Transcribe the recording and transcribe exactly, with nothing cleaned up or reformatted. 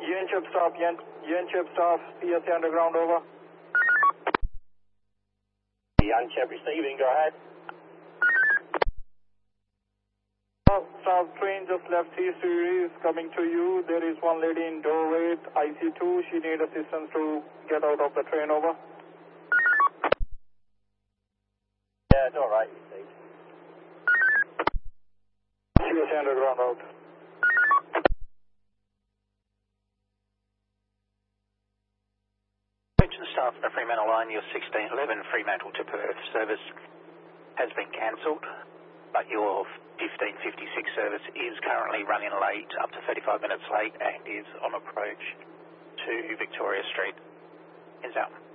Yanchep stop, Yan Yanchep stop, C S A underground over. Yanchep receiving, go ahead. Stop, stop, train just left C series coming to you. There is one lady in doorway, I C two. She needs assistance to get out of the train over. Yeah, it's alright, received. C S A underground out. Attention staff on the Fremantle line, your sixteen eleven Fremantle to Perth service has been cancelled, but your fifteen fifty-six service is currently running late, up to thirty-five minutes late, and is on approach to Victoria Street. Is out.